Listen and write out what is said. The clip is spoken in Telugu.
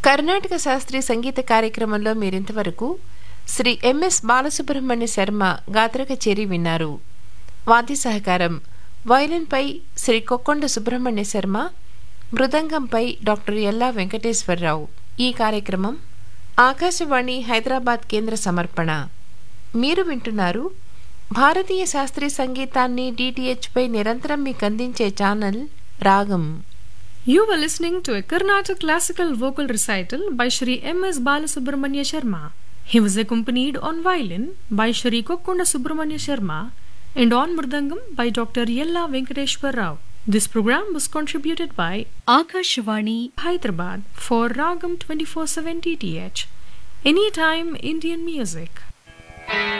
కర్ణాటక శాస్త్రీయ సంగీత కార్యక్రమంలో మీరింతవరకు శ్రీ ఎంఎస్ బాలసుబ్రహ్మణ్య శర్మ గాత్ర కచేరీ విన్నారు. వాద్య సహకారం వయలిన్పై శ్రీ కొక్కొండ సుబ్రహ్మణ్య శర్మ, మృదంగంపై డాక్టర్ ఎల్లా వెంకటేశ్వరరావు. ఈ కార్యక్రమం ఆకాశవాణి హైదరాబాద్ కేంద్ర సమర్పణ. మీరు వింటున్నారు భారతీయ శాస్త్రీయ సంగీతాన్ని DTH పై నిరంతరం మీకు అందించే ఛానల్ రాగం. You were listening to a Carnatic classical vocal recital by Shri M.S. Balasubramanya Sharma. He was accompanied on violin by Shri Kokkonda Subramanya Sharma and on mridangam by Dr. Yella Venkateshwar Rao. This program was contributed by Akashvani Hyderabad for Ragam 24/7 DTH. Anytime Indian music.